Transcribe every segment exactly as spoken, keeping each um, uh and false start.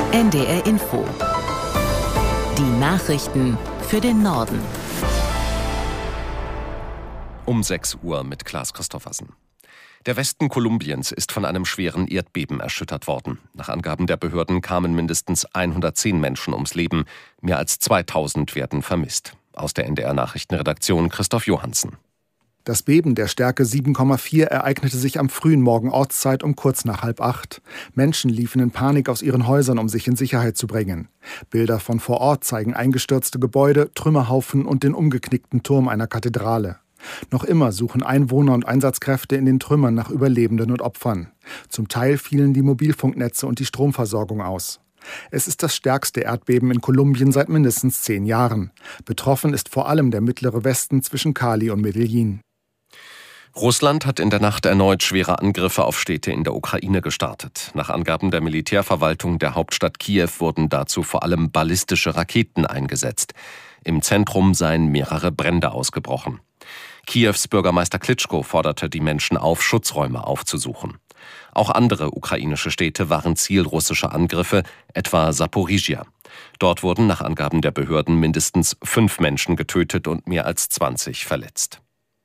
N D R Info. Die Nachrichten für den Norden. Um sechs Uhr mit Klaas Christoffersen. Der Westen Kolumbiens ist von einem schweren Erdbeben erschüttert worden. Nach Angaben der Behörden kamen mindestens hundertzehn Menschen ums Leben. Mehr als zweitausend werden vermisst. Aus der N D R-Nachrichtenredaktion Christoph Johansen. Das Beben der Stärke sieben Komma vier ereignete sich am frühen Morgen Ortszeit um kurz nach halb acht. Menschen liefen in Panik aus ihren Häusern, um sich in Sicherheit zu bringen. Bilder von vor Ort zeigen eingestürzte Gebäude, Trümmerhaufen und den umgeknickten Turm einer Kathedrale. Noch immer suchen Einwohner und Einsatzkräfte in den Trümmern nach Überlebenden und Opfern. Zum Teil fielen die Mobilfunknetze und die Stromversorgung aus. Es ist das stärkste Erdbeben in Kolumbien seit mindestens zehn Jahren. Betroffen ist vor allem der mittlere Westen zwischen Cali und Medellin. Russland hat in der Nacht erneut schwere Angriffe auf Städte in der Ukraine gestartet. Nach Angaben der Militärverwaltung der Hauptstadt Kiew wurden dazu vor allem ballistische Raketen eingesetzt. Im Zentrum seien mehrere Brände ausgebrochen. Kiews Bürgermeister Klitschko forderte die Menschen auf, Schutzräume aufzusuchen. Auch andere ukrainische Städte waren Ziel russischer Angriffe, etwa Saporizhia. Dort wurden nach Angaben der Behörden mindestens fünf Menschen getötet und mehr als zwanzig verletzt.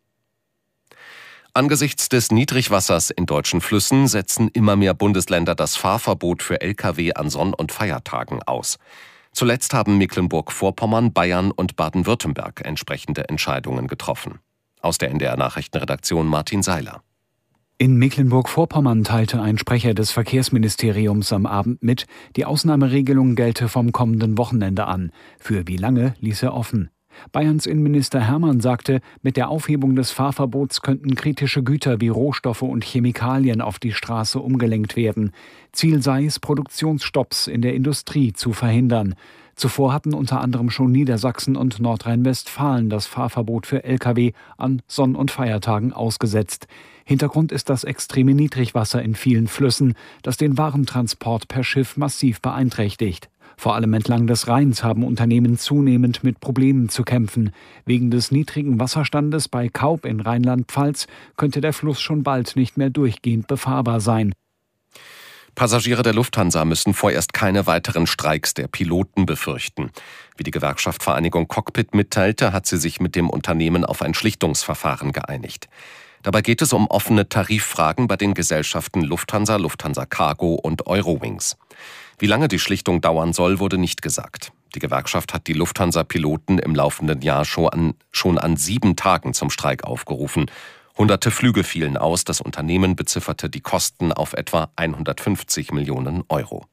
Angesichts des Niedrigwassers in deutschen Flüssen setzen immer mehr Bundesländer das Fahrverbot für L K W an Sonn- und Feiertagen aus. Zuletzt haben Mecklenburg-Vorpommern, Bayern und Baden-Württemberg entsprechende Entscheidungen getroffen. Aus der N D R-Nachrichtenredaktion Martin Seiler. In Mecklenburg-Vorpommern teilte ein Sprecher des Verkehrsministeriums am Abend mit, die Ausnahmeregelung gelte vom kommenden Wochenende an. Für wie lange ließ er offen. Bayerns Innenminister Hermann sagte, mit der Aufhebung des Fahrverbots könnten kritische Güter wie Rohstoffe und Chemikalien auf die Straße umgelenkt werden. Ziel sei es, Produktionsstopps in der Industrie zu verhindern. Zuvor hatten unter anderem schon Niedersachsen und Nordrhein-Westfalen das Fahrverbot für L K W an Sonn- und Feiertagen ausgesetzt. Hintergrund ist das extreme Niedrigwasser in vielen Flüssen, das den Warentransport per Schiff massiv beeinträchtigt. Vor allem entlang des Rheins haben Unternehmen zunehmend mit Problemen zu kämpfen. Wegen des niedrigen Wasserstandes bei Kaub in Rheinland-Pfalz könnte der Fluss schon bald nicht mehr durchgehend befahrbar sein. Passagiere der Lufthansa müssen vorerst keine weiteren Streiks der Piloten befürchten. Wie die Gewerkschaft Vereinigung Cockpit mitteilte, hat sie sich mit dem Unternehmen auf ein Schlichtungsverfahren geeinigt. Dabei geht es um offene Tariffragen bei den Gesellschaften Lufthansa, Lufthansa Cargo und Eurowings. Wie lange die Schlichtung dauern soll, wurde nicht gesagt. Die Gewerkschaft hat die Lufthansa-Piloten im laufenden Jahr schon an, schon an sieben Tagen zum Streik aufgerufen. Hunderte Flüge fielen aus, das Unternehmen bezifferte die Kosten auf etwa hundertfünfzig Millionen Euro.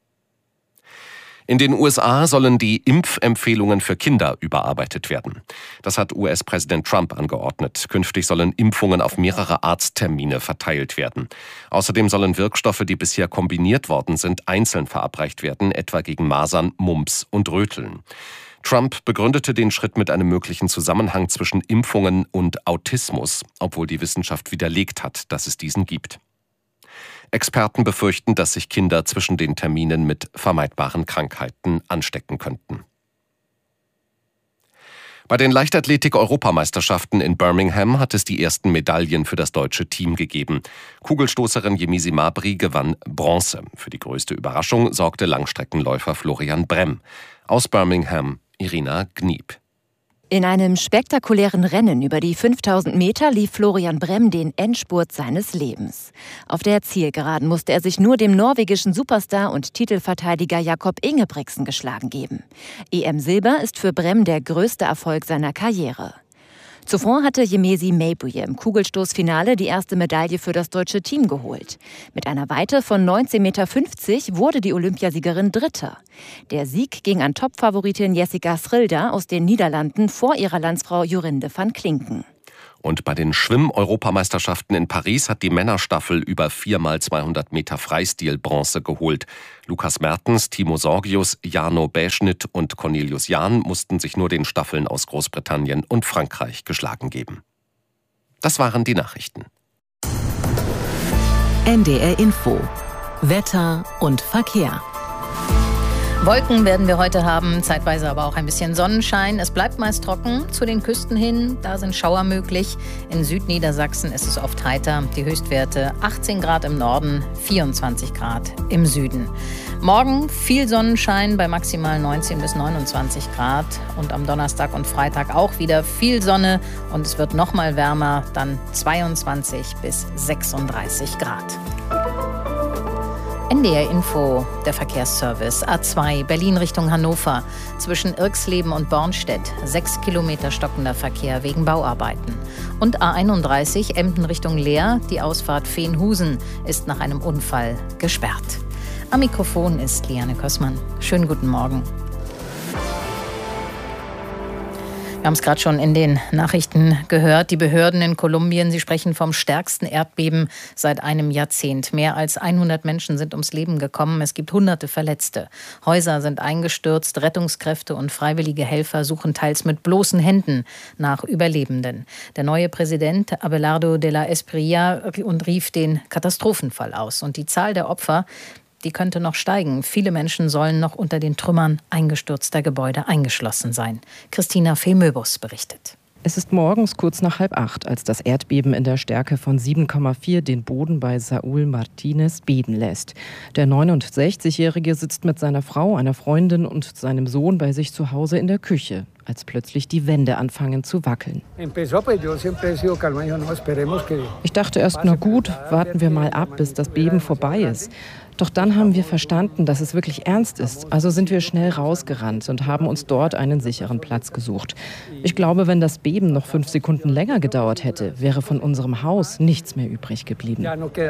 In den U S A sollen die Impfempfehlungen für Kinder überarbeitet werden. Das hat U S-Präsident Trump angeordnet. Künftig sollen Impfungen auf mehrere Arzttermine verteilt werden. Außerdem sollen Wirkstoffe, die bisher kombiniert worden sind, einzeln verabreicht werden, etwa gegen Masern, Mumps und Röteln. Trump begründete den Schritt mit einem möglichen Zusammenhang zwischen Impfungen und Autismus, obwohl die Wissenschaft widerlegt hat, dass es diesen gibt. Experten befürchten, dass sich Kinder zwischen den Terminen mit vermeidbaren Krankheiten anstecken könnten. Bei den Leichtathletik-Europameisterschaften in Birmingham hat es die ersten Medaillen für das deutsche Team gegeben. Kugelstoßerin Yemisi Mabry gewann Bronze. Für die größte Überraschung sorgte Langstreckenläufer Florian Bremm. Aus Birmingham Irina Gniep. In einem spektakulären Rennen über die fünftausend Meter lief Florian Bremm den Endspurt seines Lebens. Auf der Zielgeraden musste er sich nur dem norwegischen Superstar und Titelverteidiger Jakob Ingebrigtsen geschlagen geben. E M-Silber ist für Bremm der größte Erfolg seiner Karriere. Zuvor hatte Yemisi Mabry im Kugelstoßfinale die erste Medaille für das deutsche Team geholt. Mit einer Weite von neunzehn Komma fünfzig Meter wurde die Olympiasiegerin Dritte. Der Sieg ging an Topfavoritin Jessica Schrilder aus den Niederlanden vor ihrer Landsfrau Jorinde van Klinken. Und bei den Schwimm-Europameisterschaften in Paris hat die Männerstaffel über vier mal zweihundert Meter Freistil Bronze geholt. Lukas Mertens, Timo Sorgius, Jarno Bäschnitt und Cornelius Jahn mussten sich nur den Staffeln aus Großbritannien und Frankreich geschlagen geben. Das waren die Nachrichten. N D R Info. Wetter und Verkehr. Wolken werden wir heute haben, zeitweise aber auch ein bisschen Sonnenschein. Es bleibt meist trocken. Zu den Küsten hin, da sind Schauer möglich. In Südniedersachsen ist es oft heiter. Die Höchstwerte achtzehn Grad im Norden, vierundzwanzig Grad im Süden. Morgen viel Sonnenschein bei maximal neunzehn bis neunundzwanzig Grad und am Donnerstag und Freitag auch wieder viel Sonne und es wird noch mal wärmer, dann zweiundzwanzig bis sechsunddreißig Grad. N D R Info, der Verkehrsservice. A zwei, Berlin Richtung Hannover. Zwischen Irxleben und Bornstedt. Sechs Kilometer stockender Verkehr wegen Bauarbeiten. Und A einunddreißig, Emden Richtung Leer. Die Ausfahrt Veenhusen ist nach einem Unfall gesperrt. Am Mikrofon ist Liane Kössmann. Schönen guten Morgen. Wir haben es gerade schon in den Nachrichten gehört. Die Behörden in Kolumbien, sie sprechen vom stärksten Erdbeben seit einem Jahrzehnt. Mehr als hundert Menschen sind ums Leben gekommen. Es gibt hunderte Verletzte. Häuser sind eingestürzt. Rettungskräfte und freiwillige Helfer suchen teils mit bloßen Händen nach Überlebenden. Der neue Präsident Abelardo de la Espriella und rief den Katastrophenfall aus. Und die Zahl der Opfer, die könnte noch steigen. Viele Menschen sollen noch unter den Trümmern eingestürzter Gebäude eingeschlossen sein. Christina Fehmöbus berichtet. Es ist morgens kurz nach halb acht, als das Erdbeben in der Stärke von sieben Komma vier den Boden bei Saúl Martínez beben lässt. Der neunundsechzigjährige sitzt mit seiner Frau, einer Freundin und seinem Sohn bei sich zu Hause in der Küche, als plötzlich die Wände anfangen zu wackeln. Ich dachte erst, na gut, warten wir mal ab, bis das Beben vorbei ist. Doch dann haben wir verstanden, dass es wirklich ernst ist. Also sind wir schnell rausgerannt und haben uns dort einen sicheren Platz gesucht. Ich glaube, wenn das Beben noch fünf Sekunden länger gedauert hätte, wäre von unserem Haus nichts mehr übrig geblieben.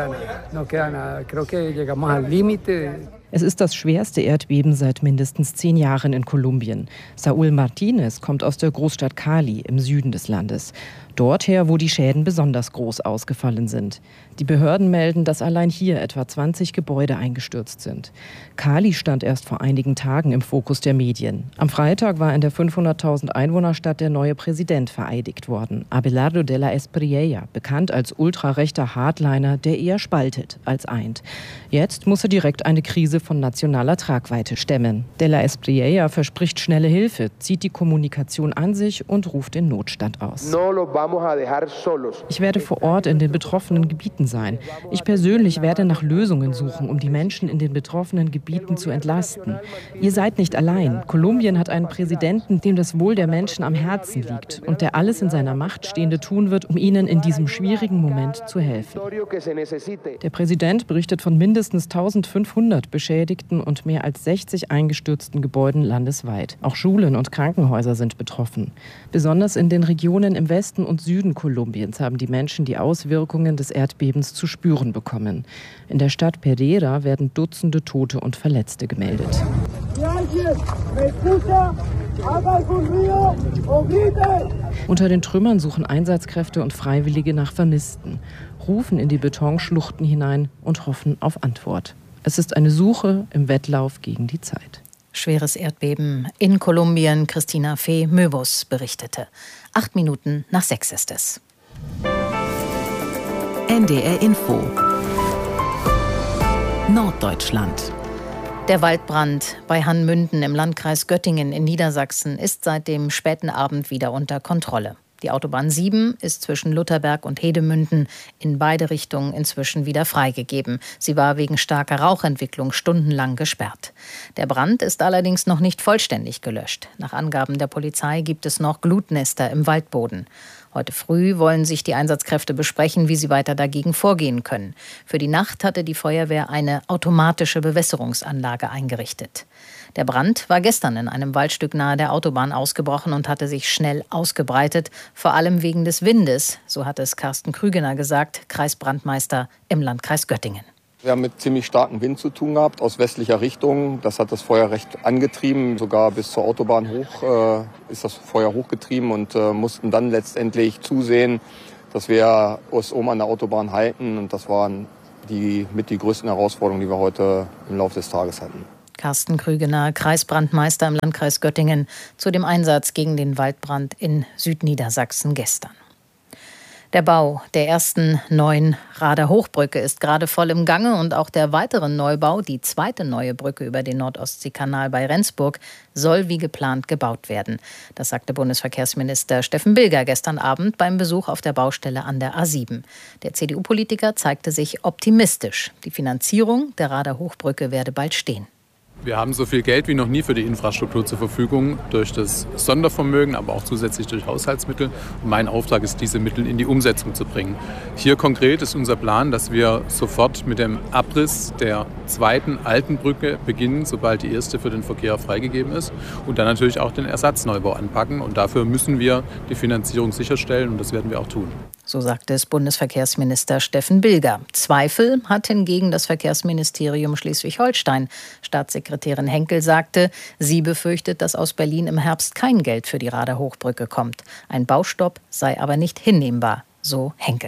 Es ist das schwerste Erdbeben seit mindestens zehn Jahren in Kolumbien. Saúl Martínez kommt aus der Großstadt Cali im Süden des Landes. Dorther, wo die Schäden besonders groß ausgefallen sind. Die Behörden melden, dass allein hier etwa zwanzig Gebäude eingestürzt sind. Cali stand erst vor einigen Tagen im Fokus der Medien. Am Freitag war in der fünfhunderttausend Einwohnerstadt der neue Präsident vereidigt worden. Abelardo de la Espriella, bekannt als ultrarechter Hardliner, der eher spaltet als eint. Jetzt muss er direkt eine Krise von nationaler Tragweite stemmen. De la Espriella verspricht schnelle Hilfe, zieht die Kommunikation an sich und ruft den Notstand aus. Ich werde vor Ort in den betroffenen Gebieten sein. Ich persönlich werde nach Lösungen suchen, um die Menschen in den betroffenen Gebieten zu entlasten. Ihr seid nicht allein. Kolumbien hat einen Präsidenten, dem das Wohl der Menschen am Herzen liegt und der alles in seiner Macht Stehende tun wird, um ihnen in diesem schwierigen Moment zu helfen. Der Präsident berichtet von mindestens eintausendfünfhundert beschädigten und mehr als sechzig eingestürzten Gebäuden landesweit. Auch Schulen und Krankenhäuser sind betroffen. Besonders in den Regionen im Westen und Süden Kolumbiens haben die Menschen die Auswirkungen des Erdbebens zu spüren bekommen. In der Stadt Pereira werden Dutzende Tote und Verletzte gemeldet. Unter den Trümmern suchen Einsatzkräfte und Freiwillige nach Vermissten, rufen in die Betonschluchten hinein und hoffen auf Antwort. Es ist eine Suche im Wettlauf gegen die Zeit. Schweres Erdbeben in Kolumbien. Christina Fehmöbus berichtete. Acht Minuten nach sechs ist es. N D R Info. Norddeutschland. Der Waldbrand bei Hanmünden im Landkreis Göttingen in Niedersachsen ist seit dem späten Abend wieder unter Kontrolle. Die Autobahn sieben ist zwischen Lutherberg und Hedemünden in beide Richtungen inzwischen wieder freigegeben. Sie war wegen starker Rauchentwicklung stundenlang gesperrt. Der Brand ist allerdings noch nicht vollständig gelöscht. Nach Angaben der Polizei gibt es noch Glutnester im Waldboden. Heute früh wollen sich die Einsatzkräfte besprechen, wie sie weiter dagegen vorgehen können. Für die Nacht hatte die Feuerwehr eine automatische Bewässerungsanlage eingerichtet. Der Brand war gestern in einem Waldstück nahe der Autobahn ausgebrochen und hatte sich schnell ausgebreitet, vor allem wegen des Windes, so hat es Carsten Krügener gesagt, Kreisbrandmeister im Landkreis Göttingen. Wir haben mit ziemlich starkem Wind zu tun gehabt, aus westlicher Richtung. Das hat das Feuer recht angetrieben. Sogar bis zur Autobahn hoch äh, ist das Feuer hochgetrieben und äh, mussten dann letztendlich zusehen, dass wir uns oben an der Autobahn halten. Und das waren die mit die größten Herausforderungen, die wir heute im Laufe des Tages hatten. Carsten Krügener, Kreisbrandmeister im Landkreis Göttingen, zu dem Einsatz gegen den Waldbrand in Südniedersachsen gestern. Der Bau der ersten neuen Rader Hochbrücke ist gerade voll im Gange und auch der weitere Neubau, die zweite neue Brücke über den Nordostseekanal bei Rendsburg, soll wie geplant gebaut werden. Das sagte Bundesverkehrsminister Steffen Bilger gestern Abend beim Besuch auf der Baustelle an der A sieben. Der C D U-Politiker zeigte sich optimistisch. Die Finanzierung der Rader Hochbrücke werde bald stehen. Wir haben so viel Geld wie noch nie für die Infrastruktur zur Verfügung, durch das Sondervermögen, aber auch zusätzlich durch Haushaltsmittel. Und mein Auftrag ist, diese Mittel in die Umsetzung zu bringen. Hier konkret ist unser Plan, dass wir sofort mit dem Abriss der zweiten alten Brücke beginnen, sobald die erste für den Verkehr freigegeben ist. Und dann natürlich auch den Ersatzneubau anpacken. Und dafür müssen wir die Finanzierung sicherstellen und das werden wir auch tun. So sagte es Bundesverkehrsminister Steffen Bilger. Zweifel hat hingegen das Verkehrsministerium Schleswig-Holstein. Staatssekretärin Henkel sagte, sie befürchtet, dass aus Berlin im Herbst kein Geld für die Rader-Hochbrücke kommt. Ein Baustopp sei aber nicht hinnehmbar, so Henkel.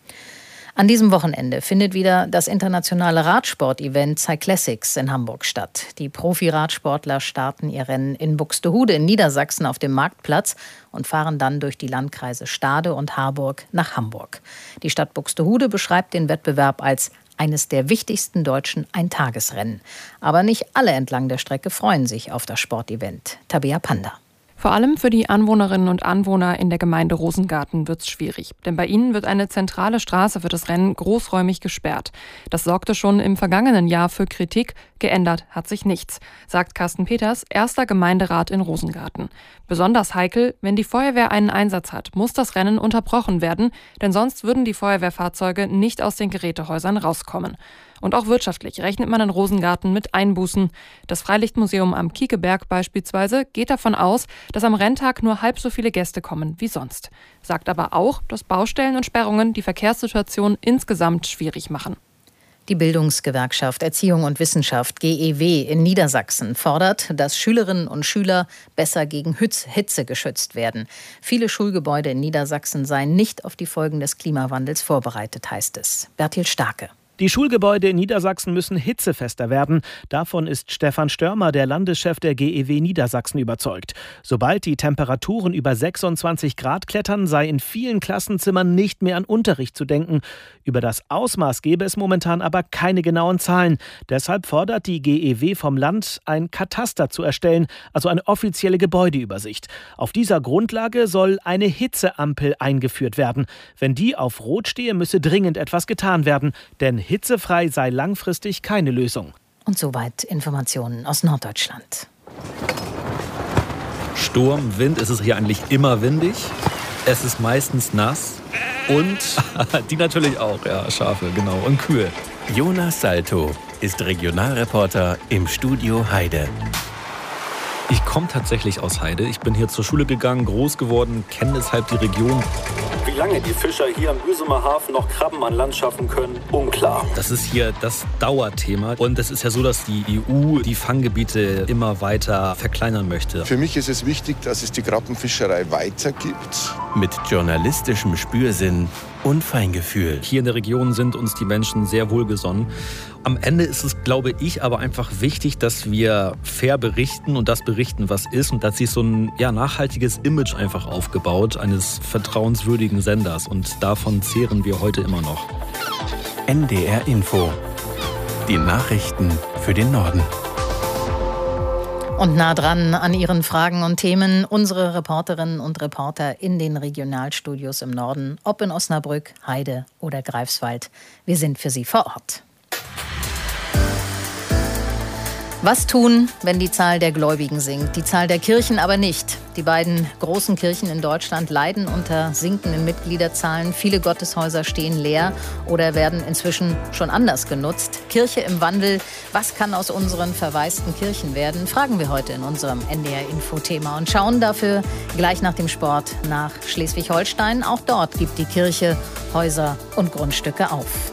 An diesem Wochenende findet wieder das internationale Radsport-Event Cyclassics in Hamburg statt. Die Profi-Radsportler starten ihr Rennen in Buxtehude in Niedersachsen auf dem Marktplatz und fahren dann durch die Landkreise Stade und Harburg nach Hamburg. Die Stadt Buxtehude beschreibt den Wettbewerb als eines der wichtigsten deutschen Eintagesrennen. Aber nicht alle entlang der Strecke freuen sich auf das Sportevent. Tabea Panda. Vor allem für die Anwohnerinnen und Anwohner in der Gemeinde Rosengarten wird's schwierig. Denn bei ihnen wird eine zentrale Straße für das Rennen großräumig gesperrt. Das sorgte schon im vergangenen Jahr für Kritik. Geändert hat sich nichts, sagt Carsten Peters, erster Gemeinderat in Rosengarten. Besonders heikel, wenn die Feuerwehr einen Einsatz hat, muss das Rennen unterbrochen werden, denn sonst würden die Feuerwehrfahrzeuge nicht aus den Gerätehäusern rauskommen. Und auch wirtschaftlich rechnet man in Rosengarten mit Einbußen. Das Freilichtmuseum am Kiekeberg beispielsweise geht davon aus, dass am Renntag nur halb so viele Gäste kommen wie sonst. Sagt aber auch, dass Baustellen und Sperrungen die Verkehrssituation insgesamt schwierig machen. Die Bildungsgewerkschaft Erziehung und Wissenschaft G E W in Niedersachsen fordert, dass Schülerinnen und Schüler besser gegen Hitze geschützt werden. Viele Schulgebäude in Niedersachsen seien nicht auf die Folgen des Klimawandels vorbereitet, heißt es. Bertil Starke. Die Schulgebäude in Niedersachsen müssen hitzefester werden. Davon ist Stefan Störmer, der Landeschef der G E W Niedersachsen, überzeugt. Sobald die Temperaturen über sechsundzwanzig Grad klettern, sei in vielen Klassenzimmern nicht mehr an Unterricht zu denken. Über das Ausmaß gebe es momentan aber keine genauen Zahlen. Deshalb fordert die G E W vom Land, ein Kataster zu erstellen, also eine offizielle Gebäudeübersicht. Auf dieser Grundlage soll eine Hitzeampel eingeführt werden. Wenn die auf Rot stehe, müsse dringend etwas getan werden, denn hitzefrei sei langfristig keine Lösung. Und soweit Informationen aus Norddeutschland. Sturm, Wind, es ist hier eigentlich immer windig. Es ist meistens nass. Und die natürlich auch, ja, Schafe, genau, und Kühe. Jonas Salto ist Regionalreporter im Studio Heide. Ich komme tatsächlich aus Heide. Ich bin hier zur Schule gegangen, groß geworden, kenne deshalb die Region. Wie lange die Fischer hier am Büsumer Hafen noch Krabben an Land schaffen können, unklar. Das ist hier das Dauerthema. Und es ist ja so, dass die E U die Fanggebiete immer weiter verkleinern möchte. Für mich ist es wichtig, dass es die Krabbenfischerei weitergibt. Mit journalistischem Spürsinn und Feingefühl. Hier in der Region sind uns die Menschen sehr wohlgesonnen. Am Ende ist es, glaube ich, aber einfach wichtig, dass wir fair berichten und das berichten, was ist. Und da hat sich so ein ja, nachhaltiges Image einfach aufgebaut, eines vertrauenswürdigen Senders. Und davon zehren wir heute immer noch. N D R Info. Die Nachrichten für den Norden. Und nah dran an Ihren Fragen und Themen unsere Reporterinnen und Reporter in den Regionalstudios im Norden, ob in Osnabrück, Heide oder Greifswald. Wir sind für Sie vor Ort. Was tun, wenn die Zahl der Gläubigen sinkt, die Zahl der Kirchen aber nicht? Die beiden großen Kirchen in Deutschland leiden unter sinkenden Mitgliederzahlen. Viele Gotteshäuser stehen leer oder werden inzwischen schon anders genutzt. Kirche im Wandel. Was kann aus unseren verwaisten Kirchen werden? Fragen wir heute in unserem N D R-Info-Thema und schauen dafür gleich nach dem Sport nach Schleswig-Holstein. Auch dort gibt die Kirche Häuser und Grundstücke auf.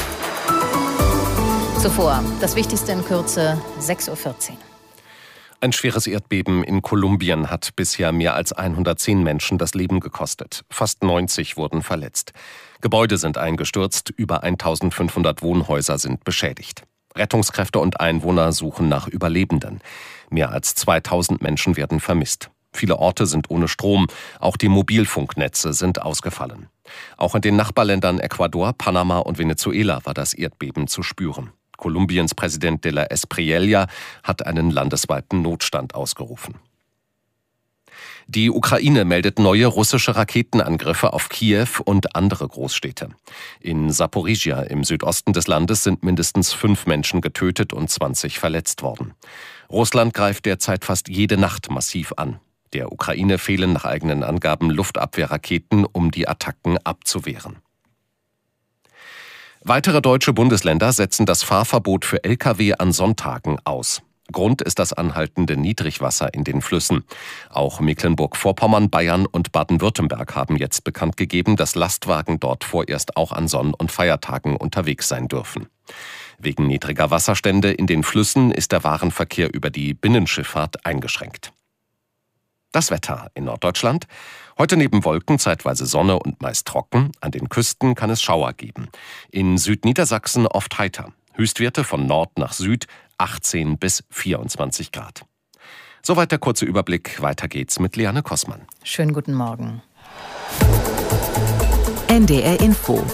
Zuvor das Wichtigste in Kürze, sechs Uhr vierzehn. Ein schweres Erdbeben in Kolumbien hat bisher mehr als hundertzehn Menschen das Leben gekostet. Fast neunzig wurden verletzt. Gebäude sind eingestürzt, über eintausendfünfhundert Wohnhäuser sind beschädigt. Rettungskräfte und Einwohner suchen nach Überlebenden. Mehr als zweitausend Menschen werden vermisst. Viele Orte sind ohne Strom, auch die Mobilfunknetze sind ausgefallen. Auch in den Nachbarländern Ecuador, Panama und Venezuela war das Erdbeben zu spüren. Kolumbiens Präsident de la Espriella hat einen landesweiten Notstand ausgerufen. Die Ukraine meldet neue russische Raketenangriffe auf Kiew und andere Großstädte. In Saporizhia im Südosten des Landes sind mindestens fünf Menschen getötet und zwanzig verletzt worden. Russland greift derzeit fast jede Nacht massiv an. Der Ukraine fehlen nach eigenen Angaben Luftabwehrraketen, um die Attacken abzuwehren. Weitere deutsche Bundesländer setzen das Fahrverbot für L K W an Sonntagen aus. Grund ist das anhaltende Niedrigwasser in den Flüssen. Auch Mecklenburg-Vorpommern, Bayern und Baden-Württemberg haben jetzt bekannt gegeben, dass Lastwagen dort vorerst auch an Sonn- und Feiertagen unterwegs sein dürfen. Wegen niedriger Wasserstände in den Flüssen ist der Warenverkehr über die Binnenschifffahrt eingeschränkt. Das Wetter in Norddeutschland. Heute neben Wolken zeitweise Sonne und meist trocken. An den Küsten kann es Schauer geben. In Südniedersachsen oft heiter. Höchstwerte von Nord nach Süd achtzehn bis vierundzwanzig Grad. Soweit der kurze Überblick. Weiter geht's mit Liane Kossmann. Schönen guten Morgen. N D R Info.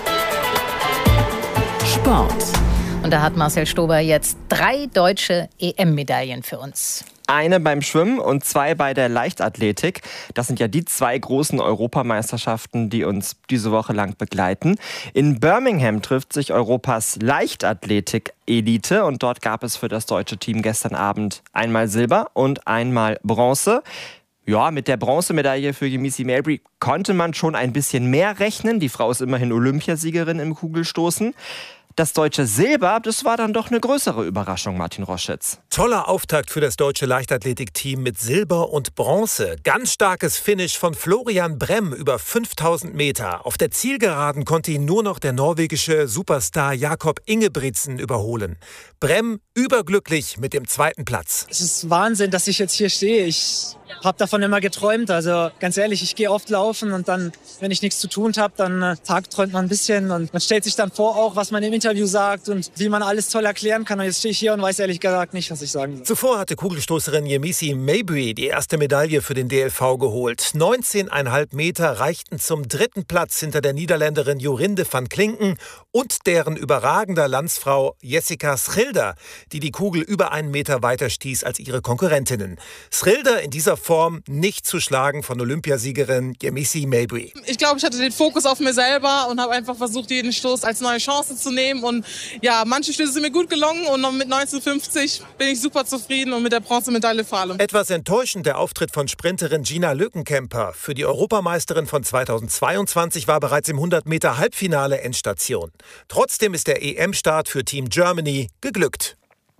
Sport. Und da hat Marcel Stober jetzt drei deutsche E M-Medaillen für uns. Eine beim Schwimmen und zwei bei der Leichtathletik. Das sind ja die zwei großen Europameisterschaften, die uns diese Woche lang begleiten. In Birmingham trifft sich Europas Leichtathletik-Elite und dort gab es für das deutsche Team gestern Abend einmal Silber und einmal Bronze. Ja, mit der Bronzemedaille für Yemisi Mabry konnte man schon ein bisschen mehr rechnen. Die Frau ist immerhin Olympiasiegerin im Kugelstoßen. Das deutsche Silber, das war dann doch eine größere Überraschung, Martin Roschitz. Toller Auftakt für das deutsche Leichtathletikteam mit Silber und Bronze. Ganz starkes Finish von Florian Brem über fünftausend Meter. Auf der Zielgeraden konnte ihn nur noch der norwegische Superstar Jakob Ingebrigtsen überholen. Brem überglücklich mit dem zweiten Platz. Es ist Wahnsinn, dass ich jetzt hier stehe. Ich habe davon immer geträumt. Also ganz ehrlich, ich gehe oft laufen und dann, wenn ich nichts zu tun habe, dann äh, tagträumt man ein bisschen und man stellt sich dann vor, auch was man im Interview sagt und wie man alles toll erklären kann. Und jetzt stehe ich hier und weiß ehrlich gesagt nicht, was ich sagen soll. Zuvor hatte Kugelstoßerin Yemisi Mabry die erste Medaille für den D L V geholt. neunzehn Komma fünf Meter reichten zum dritten Platz hinter der Niederländerin Jorinde van Klinken und deren überragender Landsfrau Jessica Schilder, die die Kugel über einen Meter weiter stieß als ihre Konkurrentinnen. Schilder in dieser Form nicht zu schlagen von Olympiasiegerin Yemisi Mabry. Ich glaube, ich hatte den Fokus auf mir selber und habe einfach versucht, jeden Stoß als neue Chance zu nehmen. Und ja, manche Stöße sind mir gut gelungen und mit neunzehnhundertfünfzig bin ich super zufrieden und mit der Bronzemedaille vor allem. Etwas enttäuschend der Auftritt von Sprinterin Gina Lückenkämper. Für die Europameisterin von zweitausendzweiundzwanzig war bereits im hundert Meter Halbfinale Endstation. Trotzdem ist der E M-Start für Team Germany geglückt.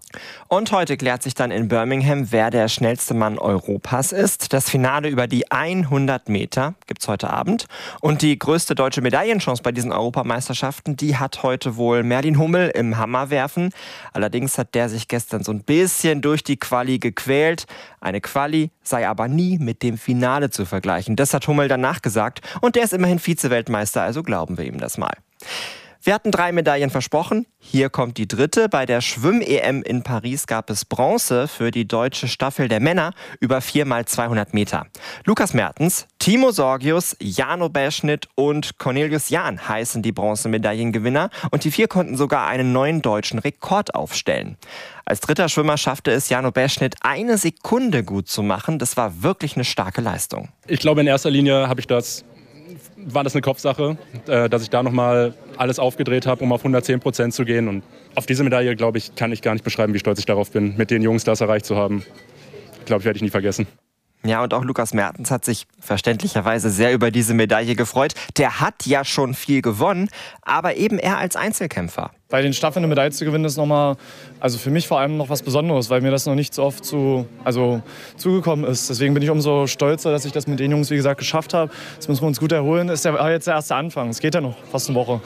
Und heute klärt sich dann in Birmingham, wer der schnellste Mann Europas ist. Das Finale über die hundert Meter gibt's heute Abend. Und die größte deutsche Medaillenchance bei diesen Europameisterschaften, die hat heute wohl Merlin Hummel im Hammerwerfen. Allerdings hat der sich gestern so ein bisschen durch die Quali gequält. Eine Quali sei aber nie mit dem Finale zu vergleichen. Das hat Hummel danach gesagt. Und der ist immerhin Vize-Weltmeister, also glauben wir ihm das mal. Wir hatten drei Medaillen versprochen. Hier kommt die dritte. Bei der Schwimm-E M in Paris gab es Bronze für die deutsche Staffel der Männer über vier mal zweihundert Meter. Lukas Mertens, Timo Sorgius, Jano Beschnitt und Cornelius Jahn heißen die Bronzemedaillengewinner. Und die vier konnten sogar einen neuen deutschen Rekord aufstellen. Als dritter Schwimmer schaffte es Jano Beschnitt, eine Sekunde gut zu machen. Das war wirklich eine starke Leistung. Ich glaube, in erster Linie habe ich das... war das eine Kopfsache, dass ich da nochmal alles aufgedreht habe, um auf hundertzehn Prozent zu gehen. Und auf diese Medaille, glaube ich, kann ich gar nicht beschreiben, wie stolz ich darauf bin, mit den Jungs das erreicht zu haben. Glaube ich, werde ich nie vergessen. Ja, und auch Lukas Mertens hat sich verständlicherweise sehr über diese Medaille gefreut. Der hat ja schon viel gewonnen, aber eben er als Einzelkämpfer. Bei den Staffeln eine Medaille zu gewinnen, ist nochmal, also für mich vor allem noch was Besonderes, weil mir das noch nicht so oft zu, also zugekommen ist. Deswegen bin ich umso stolzer, dass ich das mit den Jungs, wie gesagt, geschafft habe. Jetzt müssen wir uns gut erholen. Das ist ja jetzt der erste Anfang. Es geht ja noch fast eine Woche.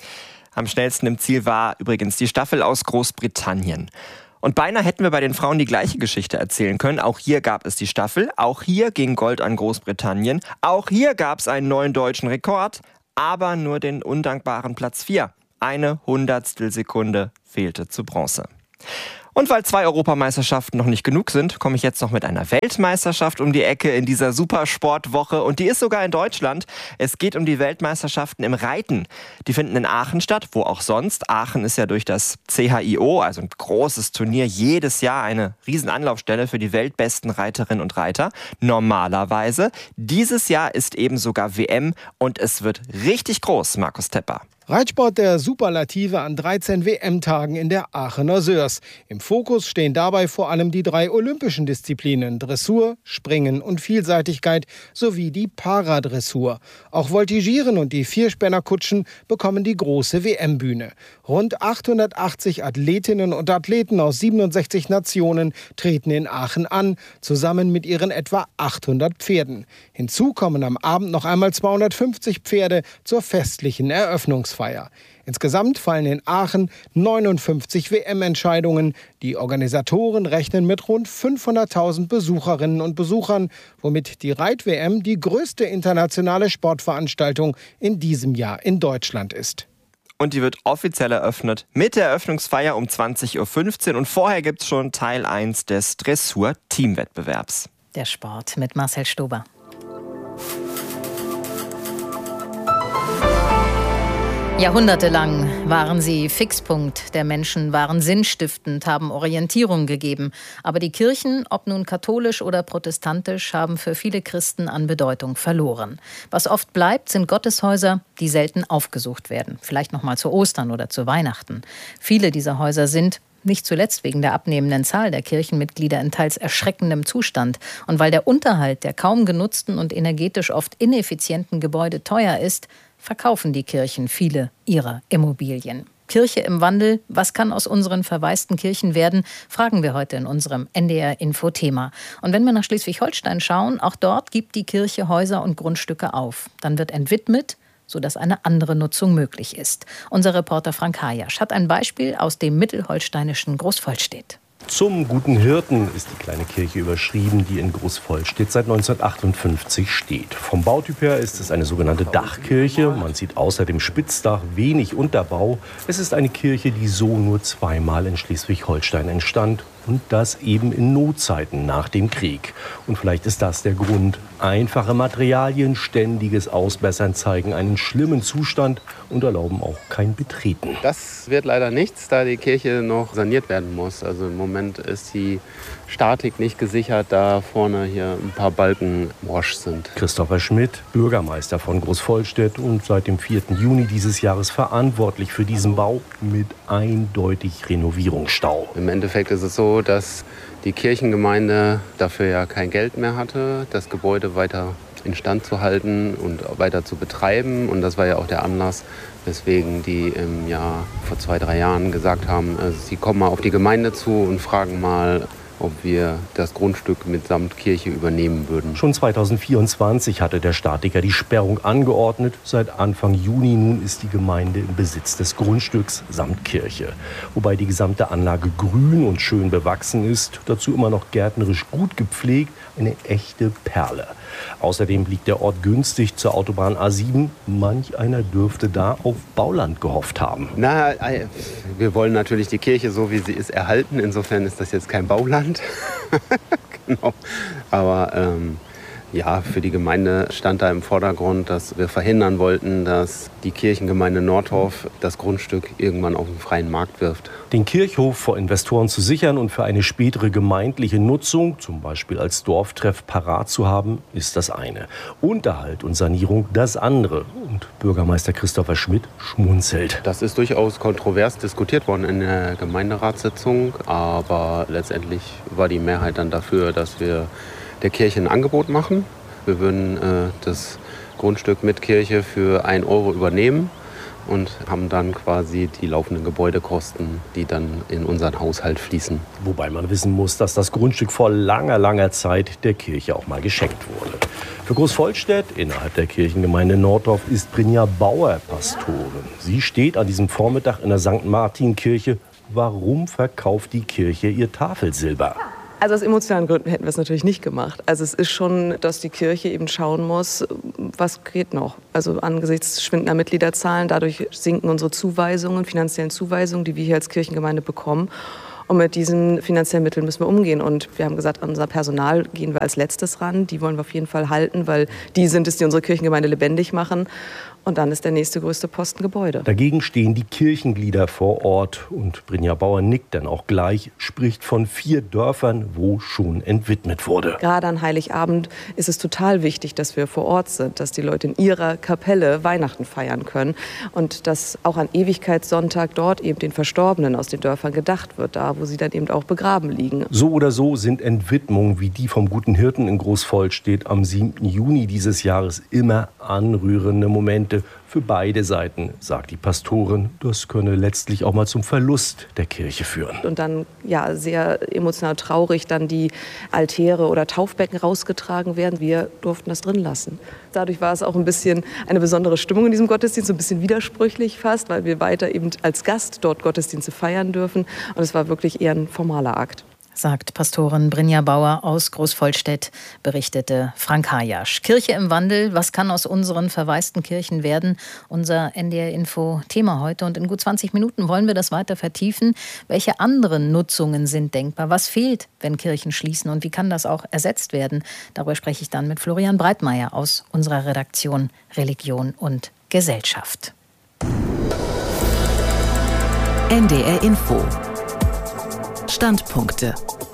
Am schnellsten im Ziel war übrigens die Staffel aus Großbritannien. Und beinahe hätten wir bei den Frauen die gleiche Geschichte erzählen können. Auch hier gab es die Staffel, auch hier ging Gold an Großbritannien, auch hier gab es einen neuen deutschen Rekord, aber nur den undankbaren Platz vier. Eine Hundertstel Sekunde fehlte zu Bronze. Und weil zwei Europameisterschaften noch nicht genug sind, komme ich jetzt noch mit einer Weltmeisterschaft um die Ecke in dieser Supersportwoche. Und die ist sogar in Deutschland. Es geht um die Weltmeisterschaften im Reiten. Die finden in Aachen statt, wo auch sonst. Aachen ist ja durch das C H I O, also ein großes Turnier, jedes Jahr eine Riesenanlaufstelle für die weltbesten Reiterinnen und Reiter. Normalerweise. Dieses Jahr ist eben sogar W M und es wird richtig groß, Markus Tepper. Reitsport der Superlative an dreizehn W M-Tagen in der Aachener Sörs. Im Fokus stehen dabei vor allem die drei olympischen Disziplinen Dressur, Springen und Vielseitigkeit sowie die Paradressur. Auch Voltigieren und die Vierspännerkutschen bekommen die große W M-Bühne. Rund achthundertachtzig Athletinnen und Athleten aus siebenundsechzig Nationen treten in Aachen an, zusammen mit ihren etwa achthundert Pferden. Hinzu kommen am Abend noch einmal zweihundertfünfzig Pferde zur festlichen Eröffnungsfeier. Insgesamt fallen in Aachen neunundfünfzig W M-Entscheidungen. Die Organisatoren rechnen mit rund fünfhunderttausend Besucherinnen und Besuchern, womit die Reit-W M die größte internationale Sportveranstaltung in diesem Jahr in Deutschland ist. Und die wird offiziell eröffnet mit der Eröffnungsfeier um zwanzig Uhr fünfzehn. Und vorher gibt es schon Teil eins des Dressur-Teamwettbewerbs. Der Sport mit Marcel Stober. Jahrhundertelang waren sie Fixpunkt der Menschen, waren sinnstiftend, haben Orientierung gegeben. Aber die Kirchen, ob nun katholisch oder protestantisch, haben für viele Christen an Bedeutung verloren. Was oft bleibt, sind Gotteshäuser, die selten aufgesucht werden. Vielleicht noch mal zu Ostern oder zu Weihnachten. Viele dieser Häuser sind, nicht zuletzt wegen der abnehmenden Zahl der Kirchenmitglieder, in teils erschreckendem Zustand. Und weil der Unterhalt der kaum genutzten und energetisch oft ineffizienten Gebäude teuer ist, verkaufen die Kirchen viele ihrer Immobilien. Kirche im Wandel, was kann aus unseren verwaisten Kirchen werden, fragen wir heute in unserem N D R-Info-Thema. Und wenn wir nach Schleswig-Holstein schauen, auch dort gibt die Kirche Häuser und Grundstücke auf. Dann wird entwidmet, sodass eine andere Nutzung möglich ist. Unser Reporter Frank Hajasch hat ein Beispiel aus dem mittelholsteinischen Großvollstedt. Zum guten Hirten ist die kleine Kirche überschrieben, die in Großvollstedt seit neunzehnhundertachtundfünfzig steht. Vom Bautyp her ist es eine sogenannte Dachkirche. Man sieht außer dem Spitzdach wenig Unterbau. Es ist eine Kirche, die so nur zweimal in Schleswig-Holstein entstand. Und das eben in Notzeiten nach dem Krieg. Und vielleicht ist das der Grund. Einfache Materialien, ständiges Ausbessern zeigen einen schlimmen Zustand und erlauben auch kein Betreten. Das wird leider nichts, da die Kirche noch saniert werden muss. Also im Moment ist die Statik nicht gesichert, da vorne hier ein paar Balken morsch sind. Christopher Schmidt, Bürgermeister von Großvollstedt und seit dem vierten Juni dieses Jahres verantwortlich für diesen Bau mit eindeutig Renovierungsstau. Im Endeffekt ist es so, dass die Kirchengemeinde dafür ja kein Geld mehr hatte, das Gebäude weiter instand zu halten und weiter zu betreiben. Und das war ja auch der Anlass, weswegen die im Jahr vor zwei, drei Jahren gesagt haben, sie kommen mal auf die Gemeinde zu und fragen mal, ob wir das Grundstück mitsamt Kirche übernehmen würden. Schon zweitausendvierundzwanzig hatte der Statiker die Sperrung angeordnet. Seit Anfang Juni nun ist die Gemeinde im Besitz des Grundstücks samt Kirche. Wobei die gesamte Anlage grün und schön bewachsen ist, dazu immer noch gärtnerisch gut gepflegt, eine echte Perle. Außerdem liegt der Ort günstig zur Autobahn A sieben. Manch einer dürfte da auf Bauland gehofft haben. Na, wir wollen natürlich die Kirche so, wie sie ist, erhalten. Insofern ist das jetzt kein Bauland. Genau. Aber ähm, ja, für die Gemeinde stand da im Vordergrund, dass wir verhindern wollten, dass die Kirchengemeinde Nordhof das Grundstück irgendwann auf den freien Markt wirft. Den Kirchhof vor Investoren zu sichern und für eine spätere gemeindliche Nutzung, zum Beispiel als Dorftreff, parat zu haben, ist das eine. Unterhalt und Sanierung das andere. Und Bürgermeister Christopher Schmidt schmunzelt. Das ist durchaus kontrovers diskutiert worden in der Gemeinderatssitzung, aber letztendlich war die Mehrheit dann dafür, dass wir der Kirche ein Angebot machen. Wir würden äh, das Grundstück mit Kirche für ein Euro übernehmen und haben dann quasi die laufenden Gebäudekosten, die dann in unseren Haushalt fließen. Wobei man wissen muss, dass das Grundstück vor langer, langer Zeit der Kirche auch mal geschenkt wurde. Für Großvollstedt, innerhalb der Kirchengemeinde Nordhof, ist Brinja Bauer Pastorin. Sie steht an diesem Vormittag in der Sankt Martin-Kirche. Warum verkauft die Kirche ihr Tafelsilber? Also aus emotionalen Gründen hätten wir es natürlich nicht gemacht. Also es ist schon, dass die Kirche eben schauen muss, was geht noch. Also angesichts schwindender Mitgliederzahlen, dadurch sinken unsere Zuweisungen, finanziellen Zuweisungen, die wir hier als Kirchengemeinde bekommen. Und mit diesen finanziellen Mitteln müssen wir umgehen. Und wir haben gesagt, an unser Personal gehen wir als letztes ran. Die wollen wir auf jeden Fall halten, weil die sind es, die unsere Kirchengemeinde lebendig machen. Und dann ist der nächste größte Posten Gebäude. Dagegen stehen die Kirchenglieder vor Ort. Und Brinja Bauer nickt dann auch gleich, spricht von vier Dörfern, wo schon entwidmet wurde. Gerade an Heiligabend ist es total wichtig, dass wir vor Ort sind, dass die Leute in ihrer Kapelle Weihnachten feiern können und dass auch an Ewigkeitssonntag dort eben den Verstorbenen aus den Dörfern gedacht wird, da wo sie dann eben auch begraben liegen. So oder so sind Entwidmungen wie die vom Guten Hirten in Großvollstedt am siebten Juni dieses Jahres immer anrührende Momente für beide Seiten, sagt die Pastorin. Das könne letztlich auch mal zum Verlust der Kirche führen. Und dann ja sehr emotional traurig dann die Altäre oder Taufbecken rausgetragen werden. Wir durften das drin lassen. Dadurch war es auch ein bisschen eine besondere Stimmung in diesem Gottesdienst, so ein bisschen widersprüchlich fast, weil wir weiter eben als Gast dort Gottesdienste feiern dürfen. Und es war wirklich eher ein formaler Akt. Sagt Pastorin Brinja Bauer aus Großvollstedt, berichtete Frank Hajasch. Kirche im Wandel, was kann aus unseren verwaisten Kirchen werden? Unser N D R-Info-Thema heute. Und in gut zwanzig Minuten wollen wir das weiter vertiefen. Welche anderen Nutzungen sind denkbar? Was fehlt, wenn Kirchen schließen? Und wie kann das auch ersetzt werden? Darüber spreche ich dann mit Florian Breitmeier aus unserer Redaktion Religion und Gesellschaft. N D R-Info. Standpunkte.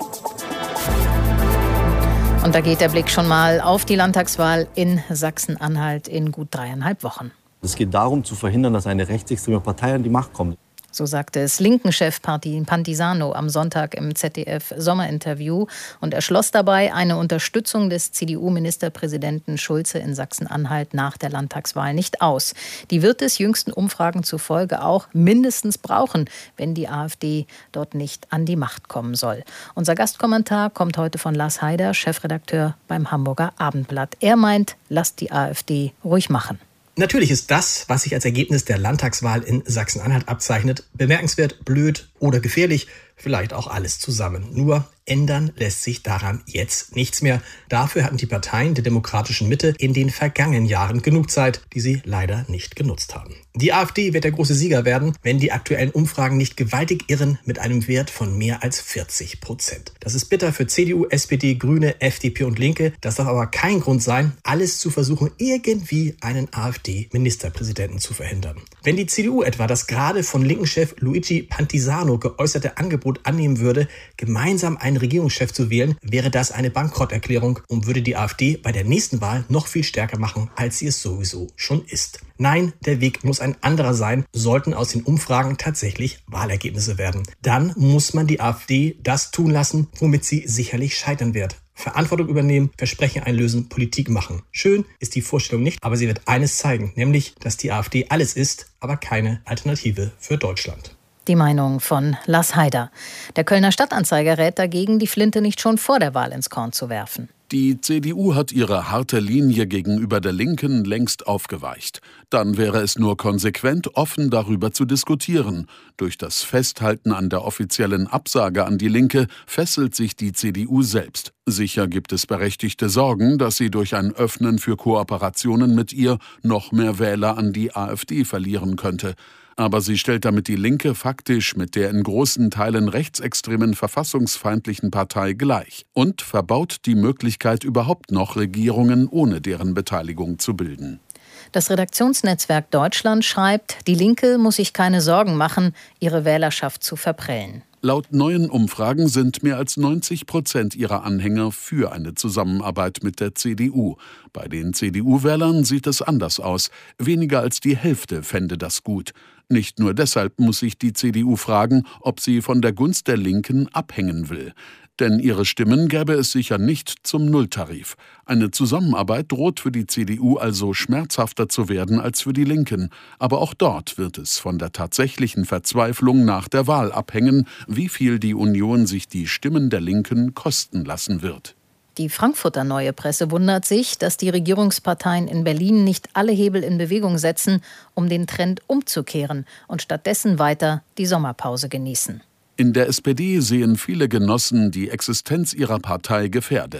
Und da geht der Blick schon mal auf die Landtagswahl in Sachsen-Anhalt in gut dreieinhalb Wochen. Es geht darum, zu verhindern, dass eine rechtsextreme Partei an die Macht kommt. So sagte es Linken-Chef Pantisano am Sonntag im Z D F-Sommerinterview. Und er schloss dabei eine Unterstützung des C D U-Ministerpräsidenten Schulze in Sachsen-Anhalt nach der Landtagswahl nicht aus. Die wird es jüngsten Umfragen zufolge auch mindestens brauchen, wenn die AfD dort nicht an die Macht kommen soll. Unser Gastkommentar kommt heute von Lars Heider, Chefredakteur beim Hamburger Abendblatt. Er meint, lasst die AfD ruhig machen. Natürlich ist das, was sich als Ergebnis der Landtagswahl in Sachsen-Anhalt abzeichnet, bemerkenswert, blöd oder gefährlich, vielleicht auch alles zusammen. Nur ändern lässt sich daran jetzt nichts mehr. Dafür hatten die Parteien der demokratischen Mitte in den vergangenen Jahren genug Zeit, die sie leider nicht genutzt haben. Die AfD wird der große Sieger werden, wenn die aktuellen Umfragen nicht gewaltig irren mit einem Wert von mehr als vierzig Prozent. Das ist bitter für C D U, S P D, Grüne, F D P und Linke. Das darf aber kein Grund sein, alles zu versuchen, irgendwie einen AfD-Ministerpräsidenten zu verhindern. Wenn die C D U etwa das gerade von Linken-Chef Luigi Pantisano geäußerte Angebot annehmen würde, gemeinsam einen Regierungschef zu wählen, wäre das eine Bankrotterklärung und würde die AfD bei der nächsten Wahl noch viel stärker machen, als sie es sowieso schon ist. Nein, der Weg muss ein anderer sein, sollten aus den Umfragen tatsächlich Wahlergebnisse werden. Dann muss man die AfD das tun lassen, womit sie sicherlich scheitern wird. Verantwortung übernehmen, Versprechen einlösen, Politik machen. Schön ist die Vorstellung nicht, aber sie wird eines zeigen, nämlich, dass die AfD alles ist, aber keine Alternative für Deutschland. Die Meinung von Lars Heider. Der Kölner Stadtanzeiger rät dagegen, die Flinte nicht schon vor der Wahl ins Korn zu werfen. Die C D U hat ihre harte Linie gegenüber der Linken längst aufgeweicht. Dann wäre es nur konsequent, offen darüber zu diskutieren. Durch das Festhalten an der offiziellen Absage an die Linke fesselt sich die C D U selbst. Sicher gibt es berechtigte Sorgen, dass sie durch ein Öffnen für Kooperationen mit ihr noch mehr Wähler an die AfD verlieren könnte. Aber sie stellt damit die Linke faktisch mit der in großen Teilen rechtsextremen verfassungsfeindlichen Partei gleich und verbaut die Möglichkeit, überhaupt noch Regierungen ohne deren Beteiligung zu bilden. Das Redaktionsnetzwerk Deutschland schreibt, die Linke muss sich keine Sorgen machen, ihre Wählerschaft zu verprellen. Laut neuen Umfragen sind mehr als neunzig Prozent ihrer Anhänger für eine Zusammenarbeit mit der C D U. Bei den C D U-Wählern sieht es anders aus. Weniger als die Hälfte fände das gut. Nicht nur deshalb muss sich die C D U fragen, ob sie von der Gunst der Linken abhängen will. Denn ihre Stimmen gäbe es sicher nicht zum Nulltarif. Eine Zusammenarbeit droht für die C D U also schmerzhafter zu werden als für die Linken. Aber auch dort wird es von der tatsächlichen Verzweiflung nach der Wahl abhängen, wie viel die Union sich die Stimmen der Linken kosten lassen wird. Die Frankfurter Neue Presse wundert sich, dass die Regierungsparteien in Berlin nicht alle Hebel in Bewegung setzen, um den Trend umzukehren und stattdessen weiter die Sommerpause genießen. In der S P D sehen viele Genossen die Existenz ihrer Partei gefährdet.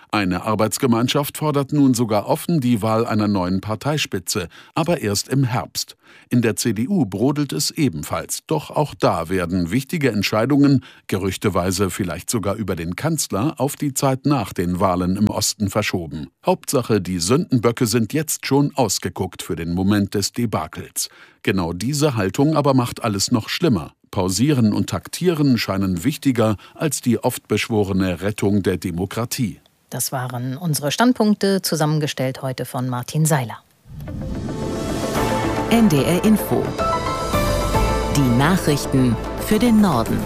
Eine Arbeitsgemeinschaft fordert nun sogar offen die Wahl einer neuen Parteispitze, aber erst im Herbst. In der C D U brodelt es ebenfalls, doch auch da werden wichtige Entscheidungen, gerüchteweise vielleicht sogar über den Kanzler, auf die Zeit nach den Wahlen im Osten verschoben. Hauptsache, die Sündenböcke sind jetzt schon ausgeguckt für den Moment des Debakels. Genau diese Haltung aber macht alles noch schlimmer. Pausieren und Taktieren scheinen wichtiger als die oft beschworene Rettung der Demokratie. Das waren unsere Standpunkte, zusammengestellt heute von Martin Seiler. N D R Info. Die Nachrichten für den Norden.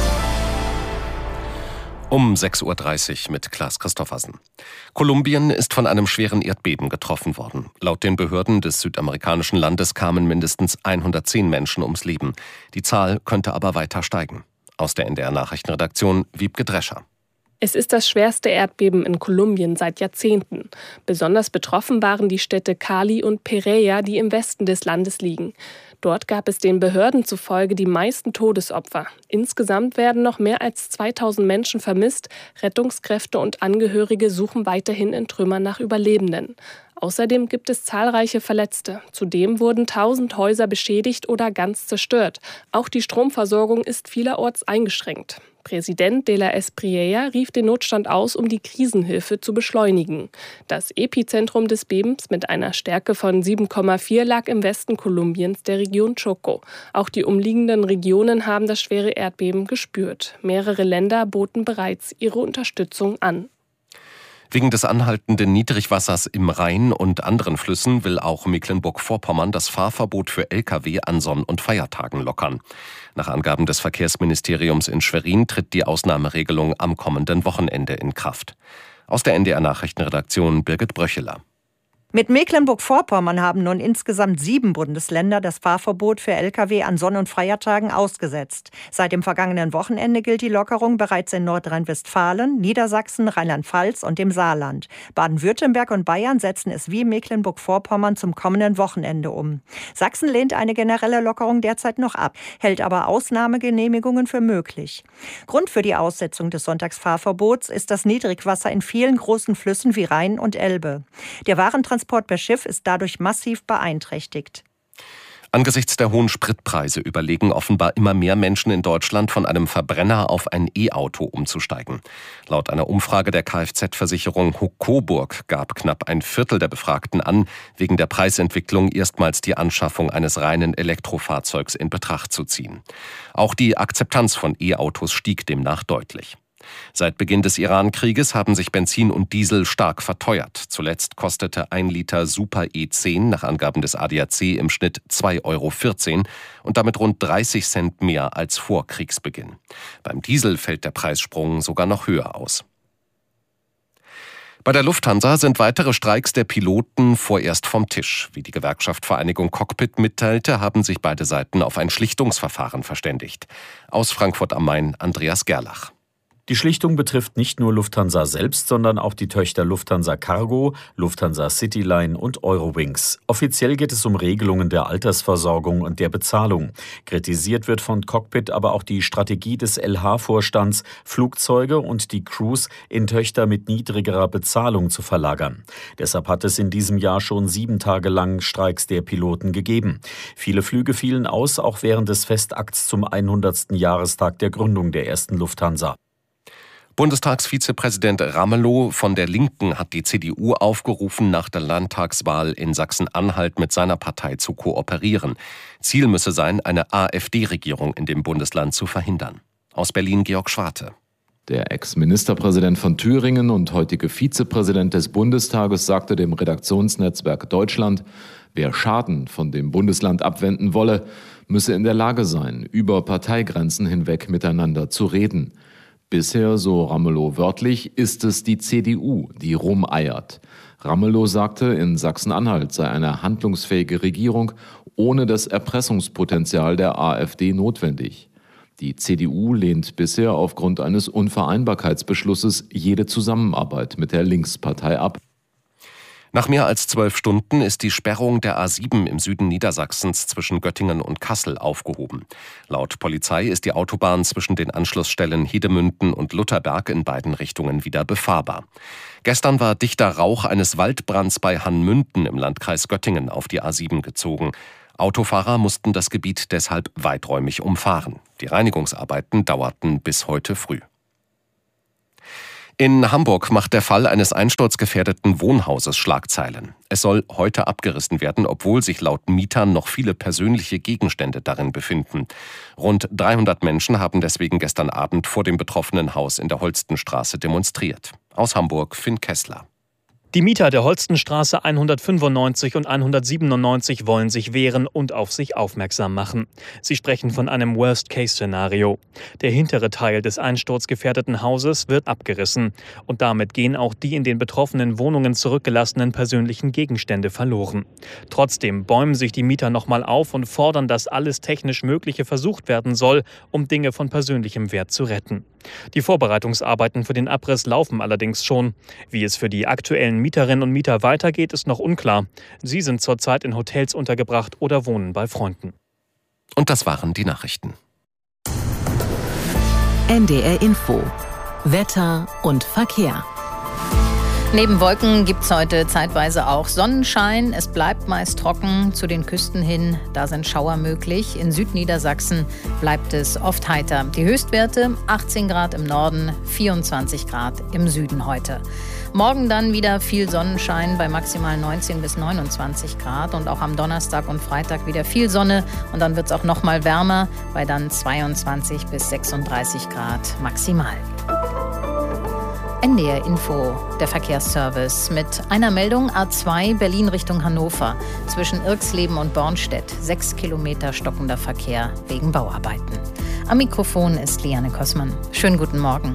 Um sechs Uhr dreißig mit Klaas Christoffersen. Kolumbien ist von einem schweren Erdbeben getroffen worden. Laut den Behörden des südamerikanischen Landes kamen mindestens hundertzehn Menschen ums Leben. Die Zahl könnte aber weiter steigen. Aus der N D R-Nachrichtenredaktion Wiebke Drescher. Es ist das schwerste Erdbeben in Kolumbien seit Jahrzehnten. Besonders betroffen waren die Städte Cali und Pereira, die im Westen des Landes liegen. Dort gab es den Behörden zufolge die meisten Todesopfer. Insgesamt werden noch mehr als zweitausend Menschen vermisst. Rettungskräfte und Angehörige suchen weiterhin in Trümmern nach Überlebenden. Außerdem gibt es zahlreiche Verletzte. Zudem wurden tausend Häuser beschädigt oder ganz zerstört. Auch die Stromversorgung ist vielerorts eingeschränkt. Präsident de la Espriella rief den Notstand aus, um die Krisenhilfe zu beschleunigen. Das Epizentrum des Bebens mit einer Stärke von sieben Komma vier lag im Westen Kolumbiens, der Region Chocó. Auch die umliegenden Regionen haben das schwere Erdbeben gespürt. Mehrere Länder boten bereits ihre Unterstützung an. Wegen des anhaltenden Niedrigwassers im Rhein und anderen Flüssen will auch Mecklenburg-Vorpommern das Fahrverbot für L K W an Sonn- und Feiertagen lockern. Nach Angaben des Verkehrsministeriums in Schwerin tritt die Ausnahmeregelung am kommenden Wochenende in Kraft. Aus der N D R-Nachrichtenredaktion Birgit Bröcheler. Mit Mecklenburg-Vorpommern haben nun insgesamt sieben Bundesländer das Fahrverbot für L K W an Sonn- und Feiertagen ausgesetzt. Seit dem vergangenen Wochenende gilt die Lockerung bereits in Nordrhein-Westfalen, Niedersachsen, Rheinland-Pfalz und dem Saarland. Baden-Württemberg und Bayern setzen es wie Mecklenburg-Vorpommern zum kommenden Wochenende um. Sachsen lehnt eine generelle Lockerung derzeit noch ab, hält aber Ausnahmegenehmigungen für möglich. Grund für die Aussetzung des Sonntagsfahrverbots ist das Niedrigwasser in vielen großen Flüssen wie Rhein und Elbe. Der Warentransport Transport per Schiff ist dadurch massiv beeinträchtigt. Angesichts der hohen Spritpreise überlegen offenbar immer mehr Menschen in Deutschland, von einem Verbrenner auf ein E-Auto umzusteigen. Laut einer Umfrage der Kfz-Versicherung Huck Coburg gab knapp ein Viertel der Befragten an, wegen der Preisentwicklung erstmals die Anschaffung eines reinen Elektrofahrzeugs in Betracht zu ziehen. Auch die Akzeptanz von E-Autos stieg demnach deutlich. Seit Beginn des Iran-Krieges haben sich Benzin und Diesel stark verteuert. Zuletzt kostete ein Liter Super E zehn nach Angaben des A D A C im Schnitt zwei Euro vierzehn und damit rund dreißig Cent mehr als vor Kriegsbeginn. Beim Diesel fällt der Preissprung sogar noch höher aus. Bei der Lufthansa sind weitere Streiks der Piloten vorerst vom Tisch. Wie die Gewerkschaft Vereinigung Cockpit mitteilte, haben sich beide Seiten auf ein Schlichtungsverfahren verständigt. Aus Frankfurt am Main Andreas Gerlach. Die Schlichtung betrifft nicht nur Lufthansa selbst, sondern auch die Töchter Lufthansa Cargo, Lufthansa Cityline und Eurowings. Offiziell geht es um Regelungen der Altersversorgung und der Bezahlung. Kritisiert wird von Cockpit aber auch die Strategie des L H-Vorstands, Flugzeuge und die Crews in Töchter mit niedrigerer Bezahlung zu verlagern. Deshalb hat es in diesem Jahr schon sieben Tage lang Streiks der Piloten gegeben. Viele Flüge fielen aus, auch während des Festakts zum hundertsten Jahrestag der Gründung der ersten Lufthansa. Bundestagsvizepräsident Ramelow von der Linken hat die C D U aufgerufen, nach der Landtagswahl in Sachsen-Anhalt mit seiner Partei zu kooperieren. Ziel müsse sein, eine AfD-Regierung in dem Bundesland zu verhindern. Aus Berlin Georg Schwarte. Der Ex-Ministerpräsident von Thüringen und heutige Vizepräsident des Bundestages sagte dem Redaktionsnetzwerk Deutschland, wer Schaden von dem Bundesland abwenden wolle, müsse in der Lage sein, über Parteigrenzen hinweg miteinander zu reden. Bisher, so Ramelow wörtlich, ist es die C D U, die rumeiert. Ramelow sagte, in Sachsen-Anhalt sei eine handlungsfähige Regierung ohne das Erpressungspotenzial der AfD notwendig. Die C D U lehnt bisher aufgrund eines Unvereinbarkeitsbeschlusses jede Zusammenarbeit mit der Linkspartei ab. Nach mehr als zwölf Stunden ist die Sperrung der A sieben im Süden Niedersachsens zwischen Göttingen und Kassel aufgehoben. Laut Polizei ist die Autobahn zwischen den Anschlussstellen Hedemünden und Lutherberg in beiden Richtungen wieder befahrbar. Gestern war dichter Rauch eines Waldbrands bei Hannmünden im Landkreis Göttingen auf die A sieben gezogen. Autofahrer mussten das Gebiet deshalb weiträumig umfahren. Die Reinigungsarbeiten dauerten bis heute früh. In Hamburg macht der Fall eines einsturzgefährdeten Wohnhauses Schlagzeilen. Es soll heute abgerissen werden, obwohl sich laut Mietern noch viele persönliche Gegenstände darin befinden. Rund dreihundert Menschen haben deswegen gestern Abend vor dem betroffenen Haus in der Holstenstraße demonstriert. Aus Hamburg Finn Kessler. Die Mieter der Holstenstraße hundertfünfundneunzig und hundertsiebenundneunzig wollen sich wehren und auf sich aufmerksam machen. Sie sprechen von einem Worst-Case-Szenario. Der hintere Teil des einsturzgefährdeten Hauses wird abgerissen. Und damit gehen auch die in den betroffenen Wohnungen zurückgelassenen persönlichen Gegenstände verloren. Trotzdem bäumen sich die Mieter nochmal auf und fordern, dass alles technisch Mögliche versucht werden soll, um Dinge von persönlichem Wert zu retten. Die Vorbereitungsarbeiten für den Abriss laufen allerdings schon. Wie es für die aktuellen Mieterinnen und Mieter weitergeht, ist noch unklar. Sie sind zurzeit in Hotels untergebracht oder wohnen bei Freunden. Und das waren die Nachrichten. N D R Info. Wetter und Verkehr. Neben Wolken gibt es heute zeitweise auch Sonnenschein. Es bleibt meist trocken. Zu den Küsten hin, da sind Schauer möglich. In Südniedersachsen bleibt es oft heiter. Die Höchstwerte achtzehn Grad im Norden, vierundzwanzig Grad im Süden heute. Morgen dann wieder viel Sonnenschein bei maximal neunzehn bis neunundzwanzig Grad. Und auch am Donnerstag und Freitag wieder viel Sonne. Und dann wird es auch noch mal wärmer, bei dann zweiundzwanzig bis sechsunddreißig Grad maximal. N D R Info, der Verkehrsservice mit einer Meldung A zwei Berlin Richtung Hannover. Zwischen Irxleben und Bornstedt sechs Kilometer stockender Verkehr wegen Bauarbeiten. Am Mikrofon ist Liane Kossmann. Schönen guten Morgen.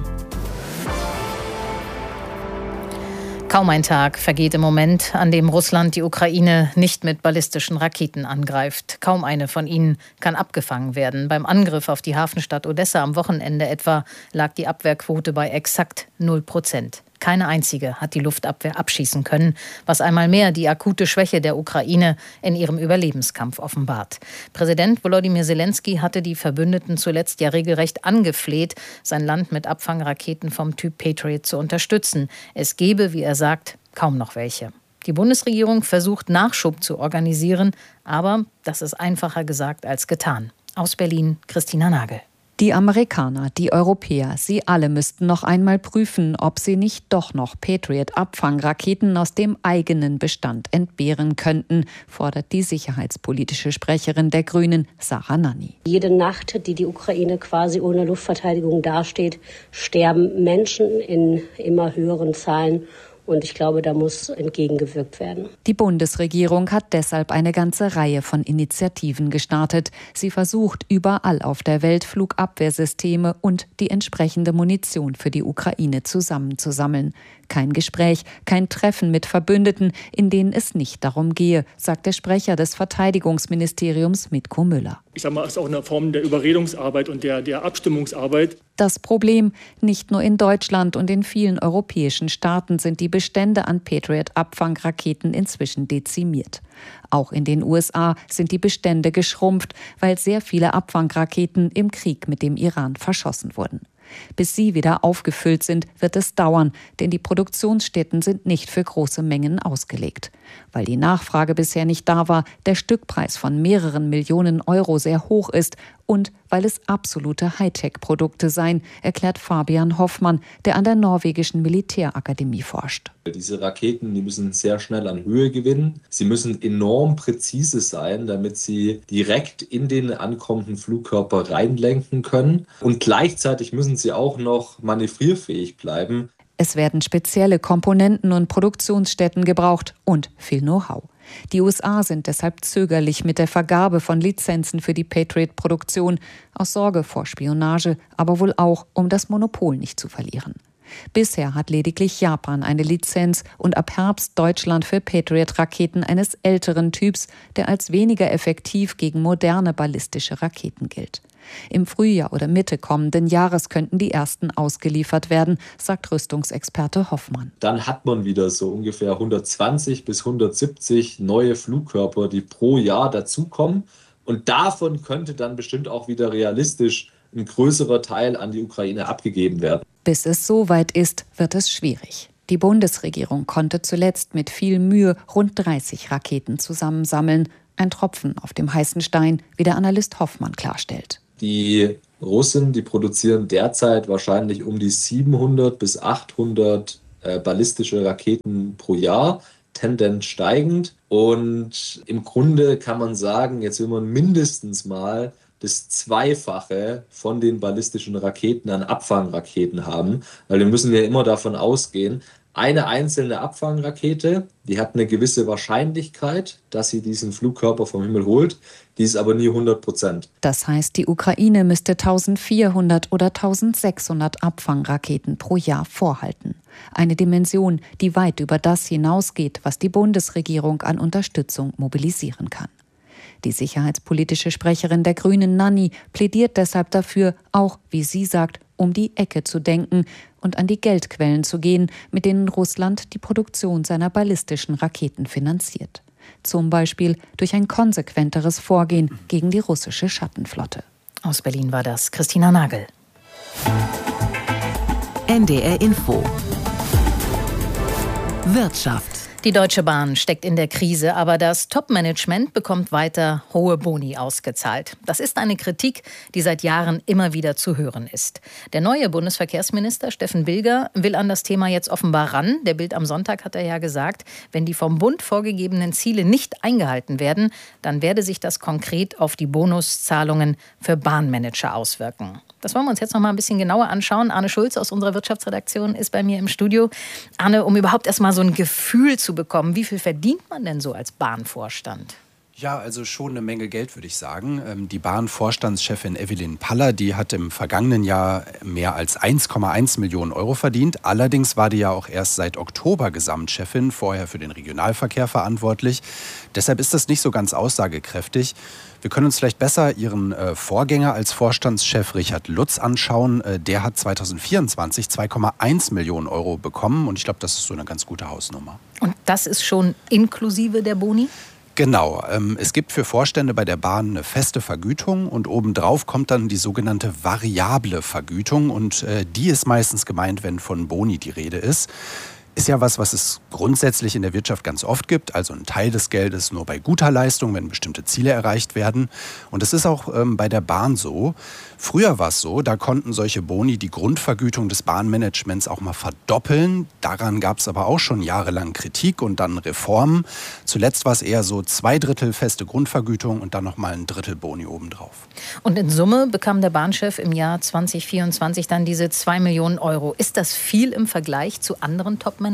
Kaum ein Tag vergeht im Moment, an dem Russland die Ukraine nicht mit ballistischen Raketen angreift. Kaum eine von ihnen kann abgefangen werden. Beim Angriff auf die Hafenstadt Odessa am Wochenende etwa lag die Abwehrquote bei exakt null Prozent. Keine einzige hat die Luftabwehr abschießen können, was einmal mehr die akute Schwäche der Ukraine in ihrem Überlebenskampf offenbart. Präsident Volodymyr Zelensky hatte die Verbündeten zuletzt ja regelrecht angefleht, sein Land mit Abfangraketen vom Typ Patriot zu unterstützen. Es gebe, wie er sagt, kaum noch welche. Die Bundesregierung versucht, Nachschub zu organisieren, aber das ist einfacher gesagt als getan. Aus Berlin, Christina Nagel. Die Amerikaner, die Europäer, sie alle müssten noch einmal prüfen, ob sie nicht doch noch Patriot-Abfangraketen aus dem eigenen Bestand entbehren könnten, fordert die sicherheitspolitische Sprecherin der Grünen, Sarah Nanni. Jede Nacht, die die Ukraine quasi ohne Luftverteidigung dasteht, sterben Menschen in immer höheren Zahlen. Und ich glaube, da muss entgegengewirkt werden. Die Bundesregierung hat deshalb eine ganze Reihe von Initiativen gestartet. Sie versucht, überall auf der Welt Flugabwehrsysteme und die entsprechende Munition für die Ukraine zusammenzusammeln. Kein Gespräch, kein Treffen mit Verbündeten, in denen es nicht darum gehe, sagt der Sprecher des Verteidigungsministeriums Mitko Müller. Ich sage mal, es ist auch eine Form der Überredungsarbeit und der, der Abstimmungsarbeit. Das Problem, nicht nur in Deutschland und in vielen europäischen Staaten sind die Bestände an Patriot-Abfangraketen inzwischen dezimiert. Auch in den U S A sind die Bestände geschrumpft, weil sehr viele Abfangraketen im Krieg mit dem Iran verschossen wurden. Bis sie wieder aufgefüllt sind, wird es dauern, denn die Produktionsstätten sind nicht für große Mengen ausgelegt. Weil die Nachfrage bisher nicht da war, der Stückpreis von mehreren Millionen Euro sehr hoch ist und weil es absolute Hightech-Produkte seien, erklärt Fabian Hoffmann, der an der norwegischen Militärakademie forscht. Diese Raketen, die müssen sehr schnell an Höhe gewinnen. Sie müssen enorm präzise sein, damit sie direkt in den ankommenden Flugkörper reinlenken können. Und gleichzeitig müssen sie auch noch manövrierfähig bleiben. Es werden spezielle Komponenten und Produktionsstätten gebraucht und viel Know-how. Die U S A sind deshalb zögerlich mit der Vergabe von Lizenzen für die Patriot-Produktion, aus Sorge vor Spionage, aber wohl auch, um das Monopol nicht zu verlieren. Bisher hat lediglich Japan eine Lizenz und ab Herbst Deutschland für Patriot-Raketen eines älteren Typs, der als weniger effektiv gegen moderne ballistische Raketen gilt. Im Frühjahr oder Mitte kommenden Jahres könnten die ersten ausgeliefert werden, sagt Rüstungsexperte Hoffmann. Dann hat man wieder so ungefähr hundertzwanzig bis hundertsiebzig neue Flugkörper, die pro Jahr dazukommen. Und davon könnte dann bestimmt auch wieder realistisch ein größerer Teil an die Ukraine abgegeben werden. Bis es soweit ist, wird es schwierig. Die Bundesregierung konnte zuletzt mit viel Mühe rund dreißig Raketen zusammensammeln. Ein Tropfen auf dem heißen Stein, wie der Analyst Hoffmann klarstellt. Die Russen, die produzieren derzeit wahrscheinlich um die siebenhundert bis achthundert äh, ballistische Raketen pro Jahr, Tendenz steigend. Und im Grunde kann man sagen, jetzt will man mindestens mal das Zweifache von den ballistischen Raketen an Abfangraketen haben. Weil wir müssen ja immer davon ausgehen, eine einzelne Abfangrakete, die hat eine gewisse Wahrscheinlichkeit, dass sie diesen Flugkörper vom Himmel holt. Die ist aber nie hundert Prozent. Das heißt, die Ukraine müsste eintausendvierhundert oder eintausendsechshundert Abfangraketen pro Jahr vorhalten. Eine Dimension, die weit über das hinausgeht, was die Bundesregierung an Unterstützung mobilisieren kann. Die sicherheitspolitische Sprecherin der Grünen, Nanni, plädiert deshalb dafür, auch, wie sie sagt, um die Ecke zu denken und an die Geldquellen zu gehen, mit denen Russland die Produktion seiner ballistischen Raketen finanziert. Zum Beispiel durch ein konsequenteres Vorgehen gegen die russische Schattenflotte. Aus Berlin war das Christina Nagel. N D R Info. Wirtschaft. Die Deutsche Bahn steckt in der Krise, aber das Top-Management bekommt weiter hohe Boni ausgezahlt. Das ist eine Kritik, die seit Jahren immer wieder zu hören ist. Der neue Bundesverkehrsminister Steffen Bilger will an das Thema jetzt offenbar ran. Der Bild am Sonntag hat er ja gesagt, wenn die vom Bund vorgegebenen Ziele nicht eingehalten werden, dann werde sich das konkret auf die Bonuszahlungen für Bahnmanager auswirken. Das wollen wir uns jetzt noch mal ein bisschen genauer anschauen. Arne Schulz aus unserer Wirtschaftsredaktion ist bei mir im Studio. Arne, um überhaupt erst mal so ein Gefühl zu bekommen, wie viel verdient man denn so als Bahnvorstand? Ja, also schon eine Menge Geld, würde ich sagen. Die Bahnvorstandschefin Evelyn Paller, die hat im vergangenen Jahr mehr als eins Komma eins Millionen Euro verdient. Allerdings war die ja auch erst seit Oktober Gesamtchefin, vorher für den Regionalverkehr verantwortlich. Deshalb ist das nicht so ganz aussagekräftig. Wir können uns vielleicht besser ihren äh, Vorgänger als Vorstandschef Richard Lutz anschauen. Äh, der hat zweitausendvierundzwanzig zwei Komma eins Millionen Euro bekommen und ich glaube, das ist so eine ganz gute Hausnummer. Und das ist schon inklusive der Boni? Genau. Ähm, es gibt für Vorstände bei der Bahn eine feste Vergütung und obendrauf kommt dann die sogenannte variable Vergütung und äh, die ist meistens gemeint, wenn von Boni die Rede ist. Ist ja was, was es grundsätzlich in der Wirtschaft ganz oft gibt. Also ein Teil des Geldes nur bei guter Leistung, wenn bestimmte Ziele erreicht werden. Und es ist auch ähm, bei der Bahn so. Früher war es so, da konnten solche Boni die Grundvergütung des Bahnmanagements auch mal verdoppeln. Daran gab es aber auch schon jahrelang Kritik und dann Reformen. Zuletzt war es eher so zwei Drittel feste Grundvergütung und dann nochmal ein Drittel Boni obendrauf. Und in Summe bekam der Bahnchef im Jahr zweitausendvierundzwanzig dann diese zwei Millionen Euro. Ist das viel im Vergleich zu anderen Top-Manager?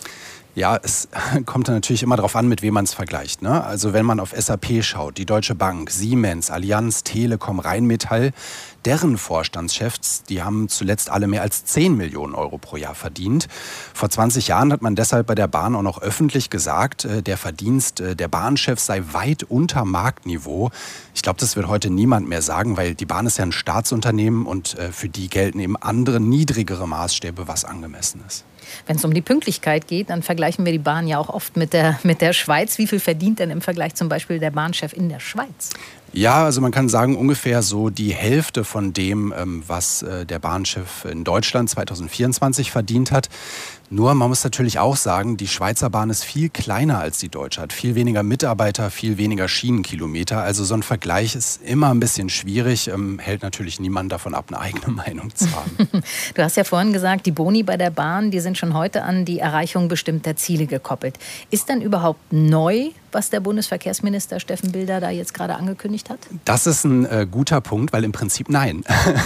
Ja, es kommt natürlich immer darauf an, mit wem man es vergleicht, ne? Also wenn man auf S A P schaut, die Deutsche Bank, Siemens, Allianz, Telekom, Rheinmetall, deren Vorstandschefs, die haben zuletzt alle mehr als zehn Millionen Euro pro Jahr verdient. Vor zwanzig Jahren hat man deshalb bei der Bahn auch noch öffentlich gesagt, der Verdienst der Bahnchefs sei weit unter Marktniveau. Ich glaube, das wird heute niemand mehr sagen, weil die Bahn ist ja ein Staatsunternehmen und für die gelten eben andere, niedrigere Maßstäbe, was angemessen ist. Wenn es um die Pünktlichkeit geht, dann vergleichen wir die Bahn ja auch oft mit der, mit der Schweiz. Wie viel verdient denn im Vergleich zum Beispiel der Bahnchef in der Schweiz? Ja, also man kann sagen, ungefähr so die Hälfte von dem, was der Bahnchef in Deutschland zweitausendvierundzwanzig verdient hat. Nur, man muss natürlich auch sagen, die Schweizer Bahn ist viel kleiner als die deutsche, hat viel weniger Mitarbeiter, viel weniger Schienenkilometer. Also so ein Vergleich ist immer ein bisschen schwierig, ähm, hält natürlich niemand davon ab, eine eigene Meinung zu haben. Du hast ja vorhin gesagt, die Boni bei der Bahn, die sind schon heute an die Erreichung bestimmter Ziele gekoppelt. Ist denn überhaupt neu, was der Bundesverkehrsminister Steffen Bilger da jetzt gerade angekündigt hat? Das ist ein äh, guter Punkt, weil im Prinzip nein.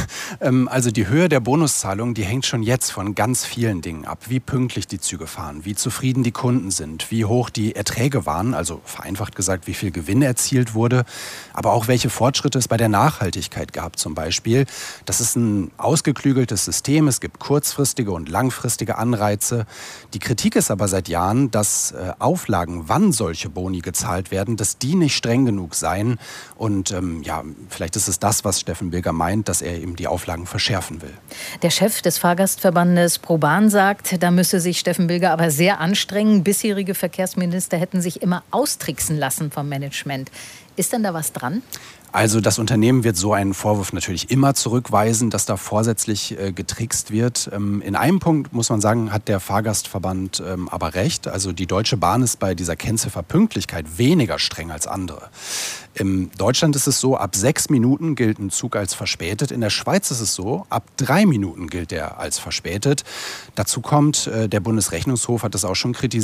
ähm, also die Höhe der Bonuszahlung, die hängt schon jetzt von ganz vielen Dingen ab. Wie pünktlich die Züge fahren, wie zufrieden die Kunden sind, wie hoch die Erträge waren, also vereinfacht gesagt, wie viel Gewinn erzielt wurde, aber auch welche Fortschritte es bei der Nachhaltigkeit gab zum Beispiel. Das ist ein ausgeklügeltes System, es gibt kurzfristige und langfristige Anreize. Die Kritik ist aber seit Jahren, dass äh, Auflagen, wann solche Boni Boni gezahlt werden, dass die nicht streng genug seien. Und ähm, ja, vielleicht ist es das, was Steffen Bilger meint, dass er eben die Auflagen verschärfen will. Der Chef des Fahrgastverbandes ProBahn sagt, da müsse sich Steffen Bilger aber sehr anstrengen. Bisherige Verkehrsminister hätten sich immer austricksen lassen vom Management. Ist denn da was dran? Also das Unternehmen wird so einen Vorwurf natürlich immer zurückweisen, dass da vorsätzlich äh, getrickst wird. Ähm, in einem Punkt, muss man sagen, hat der Fahrgastverband ähm, aber recht. Also die Deutsche Bahn ist bei dieser Kennziffer Pünktlichkeit weniger streng als andere. In Deutschland ist es so, ab sechs Minuten gilt ein Zug als verspätet. In der Schweiz ist es so, ab drei Minuten gilt er als verspätet. Dazu kommt, äh, der Bundesrechnungshof hat das auch schon kritisiert,